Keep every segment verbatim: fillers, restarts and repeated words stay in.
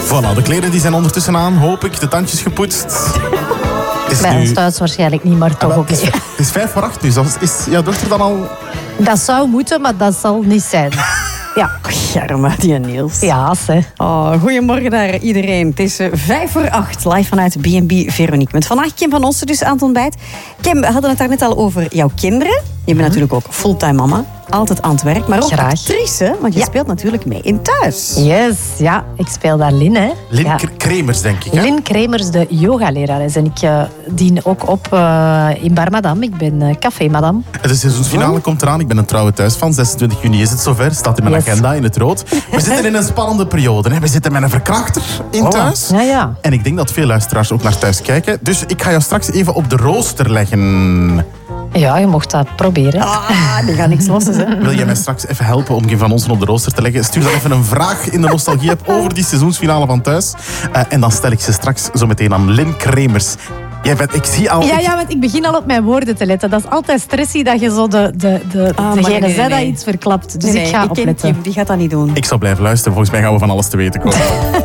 Voilà, de kleren die zijn ondertussen aan, hoop ik. De tandjes gepoetst. Is Bij nu... ons thuis waarschijnlijk niet, maar toch oké. Okay. Het is vijf voor acht nu. Is jouw dochter dan al... Dat zou moeten, maar dat zal niet zijn. Ja, Germa, die Niels. Ja, hè. Oh, goedemorgen daar iedereen. Het is uh, vijf voor acht, live vanuit B en B Veronique. Met vandaag Kim van Osten dus aan het ontbijt. Kim, we hadden het daar net al over jouw kinderen. Je bent natuurlijk ook fulltime mama. Altijd aan het werk, maar ook Graag. actrice. Want je ja. speelt natuurlijk mee in Thuis. Yes, ja. Ik speel daar Lin, hè. Lin ja. Kremers, denk ik. Hè? Lin Kremers, de yogalerares. En ik uh, dien ook op uh, in Bar Madame. Ik ben uh, Café Madame. De seizoensfinale oh. komt eraan. Ik ben een trouwe thuisfan. zesentwintig juni is het zover. Staat in mijn yes. agenda in het rood. We zitten in een spannende periode. Hè. We zitten met een verkrachter in oh. Thuis. Ja, ja. En ik denk dat veel luisteraars ook naar Thuis kijken. Dus ik ga jou straks even op de rooster leggen. Ja, je mocht dat proberen. Ah, die gaat niks lossen, hè. Wil jij mij straks even helpen om Kim van Onsen op de rooster te leggen? Stuur dan even een vraag in de nostalgie-app over die seizoensfinale van Thuis. Uh, en dan stel ik ze straks zo meteen aan Lin Kremers. Jij bent, ik zie al... Ja, ja, want ik begin al op mijn woorden te letten. Dat is altijd stressy dat je zo de, de, de, ah, degene nee, zei nee. dat iets verklapt. Dus nee, ik ga ik opletten. Kim, die gaat dat niet doen. Ik zal blijven luisteren. Volgens mij gaan we van alles te weten komen.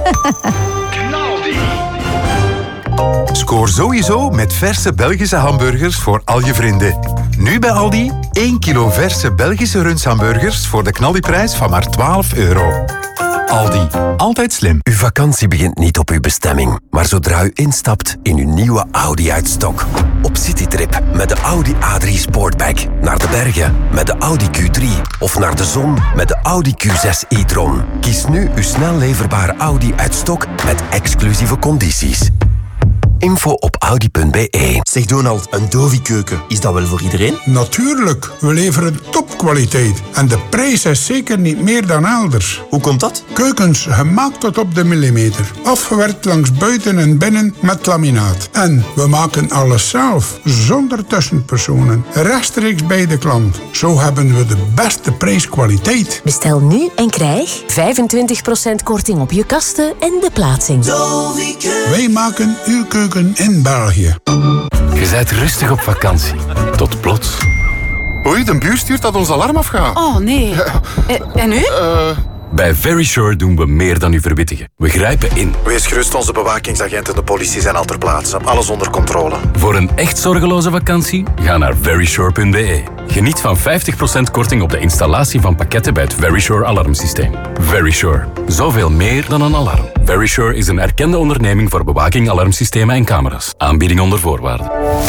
Scoor sowieso met verse Belgische hamburgers voor al je vrienden. Nu bij Aldi één kilo verse Belgische rundshamburgers voor de knaldiprijs van maar twaalf euro. Aldi, altijd slim. Uw vakantie begint niet op uw bestemming, maar zodra u instapt in uw nieuwe Audi uit-stok. Op citytrip met de Audi A drie Sportback, naar de bergen met de Audi Q drie of naar de zon met de Audi Q zes e-tron. Kies nu uw snel leverbare Audi uit-stok met exclusieve condities. Info op audi punt b e. Zeg Donald, een Dovi-keuken, is dat wel voor iedereen? Natuurlijk, we leveren topkwaliteit. En de prijs is zeker niet meer dan elders. Hoe komt dat? Keukens gemaakt tot op de millimeter. Afgewerkt langs buiten en binnen met laminaat. En we maken alles zelf, zonder tussenpersonen. Rechtstreeks bij de klant. Zo hebben we de beste prijskwaliteit. Bestel nu en krijg vijfentwintig procent korting op je kasten en de plaatsing. Wij maken uw keuken in België. Je bent rustig op vakantie. Tot plots. Oei, de buur stuurt dat ons alarm afgaat. Oh nee. Uh, en nu? Uh... Bij Verisure doen we meer dan u verwittigen. We grijpen in. Wees gerust, onze bewakingsagenten en de politie zijn al ter plaatse. Alles onder controle. Voor een echt zorgeloze vakantie, ga naar verisure punt b e. Geniet van vijftig procent korting op de installatie van pakketten bij het Verisure alarmsysteem. Verisure. Zoveel meer dan een alarm. Verisure is een erkende onderneming voor bewaking, alarmsystemen en camera's. Aanbieding onder voorwaarden.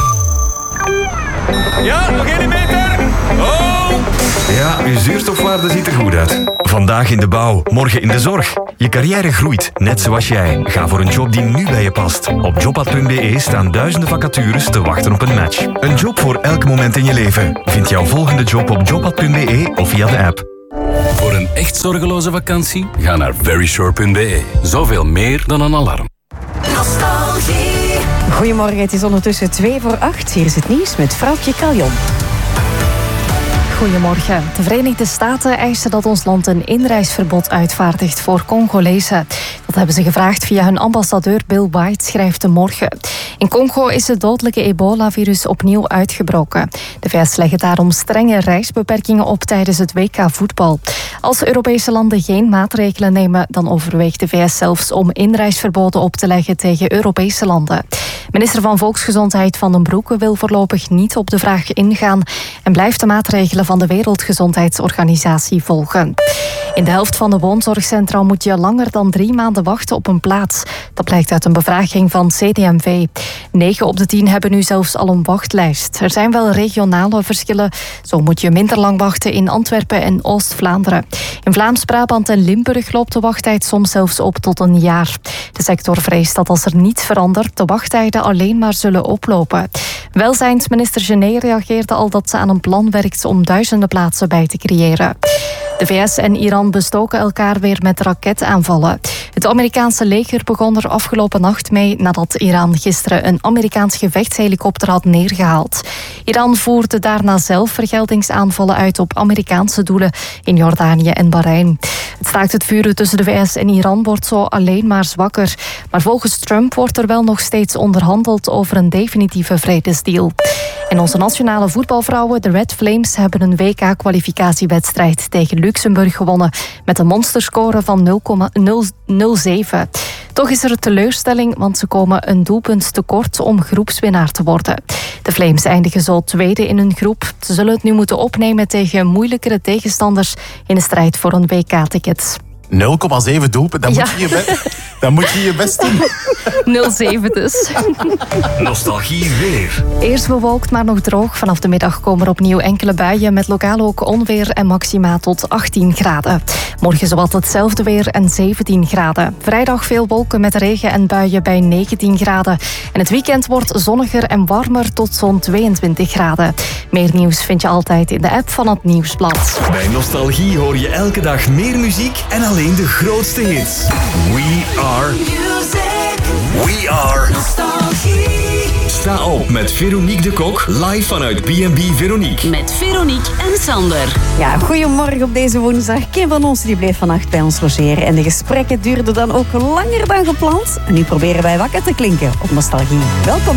Ja, nog één meter. Oh! Ja, uw zuurstofwaarde ziet er goed uit. Vandaag in de bouw, morgen in de zorg. Je carrière groeit, net zoals jij. Ga voor een job die nu bij je past. Op jobpad punt b e staan duizenden vacatures te wachten op een match. Een job voor elk moment in je leven. Vind jouw volgende job op jobpad punt b e of via de app. Voor een echt zorgeloze vakantie, ga naar verisure punt b e. Zoveel meer dan een alarm. Nostalgie. Goedemorgen, het is ondertussen twee voor acht. Hier is het nieuws met Vrouwtje Kaljon. Goedemorgen. De Verenigde Staten eisen dat ons land een inreisverbod uitvaardigt voor Congolezen. Dat hebben ze gevraagd via hun ambassadeur Bill White, schrijft de Morgen. In Congo is het dodelijke ebola-virus opnieuw uitgebroken. De V S leggen daarom strenge reisbeperkingen op tijdens het W K voetbal. Als Europese landen geen maatregelen nemen, dan overweegt de V S zelfs om inreisverboden op te leggen tegen Europese landen. Minister van Volksgezondheid Van den Broeke wil voorlopig niet op de vraag ingaan en blijft de maatregelen van de Wereldgezondheidsorganisatie volgen. In de helft van de woonzorgcentra moet je langer dan drie maanden wachten op een plaats. Dat blijkt uit een bevraging van C D M V. Negen op de tien hebben nu zelfs al een wachtlijst. Er zijn wel regionale verschillen. Zo moet je minder lang wachten in Antwerpen en Oost-Vlaanderen. In Vlaams-Brabant en Limburg loopt de wachttijd soms zelfs op tot een jaar. De sector vreest dat als er niets verandert, de wachttijden alleen maar zullen oplopen. Welzijnsminister Gené reageerde al dat ze aan een plan werkt om duizenden plaatsen bij te creëren. De V S en Iran bestoken elkaar weer met raketaanvallen. Het Amerikaanse leger begon er afgelopen nacht mee nadat Iran gisteren een Amerikaans gevechtshelikopter had neergehaald. Iran voerde daarna zelf vergeldingsaanvallen uit op Amerikaanse doelen in Jordanië en Bahrein. Het staakt het vuren tussen de V S en Iran wordt zo alleen maar zwakker. Maar volgens Trump wordt er wel nog steeds onderhandeld over een definitieve vredesdeal. En onze nationale voetbalvrouwen, de Red Flames, hebben een W K-kwalificatiewedstrijd tegen Luxemburg gewonnen met een monsterscore van nul komma nul nul zeven. Toch is er teleurstelling, want ze komen een doelpunt tekort om groepswinnaar te worden. De Flames eindigen zo tweede in hun groep. Ze zullen het nu moeten opnemen tegen moeilijkere tegenstanders in de strijd voor een W K-ticket. nul komma zeven doelpunten, dan, Ja. moet je je be- dan moet je je best doen. nul zeven dus. Nostalgie weer. Eerst bewolkt, maar nog droog. Vanaf de middag komen er opnieuw enkele buien met lokaal ook onweer en maxima tot achttien graden. Morgen zowat hetzelfde weer en zeventien graden. Vrijdag veel wolken met regen en buien bij negentien graden. En het weekend wordt zonniger en warmer tot zo'n tweeëntwintig graden. Meer nieuws vind je altijd in de app van het Nieuwsblad. Bij Nostalgie hoor je elke dag meer muziek en alleen de grootste hits. We are... We are... Sta op met Veronique de Kok, live vanuit B en B Veronique. Met Veronique en Sander. Ja, goedemorgen op deze woensdag. Kim van ons die bleef vannacht bij ons logeren. En de gesprekken duurden dan ook langer dan gepland. En nu proberen wij wakker te klinken op Nostalgie. Welkom.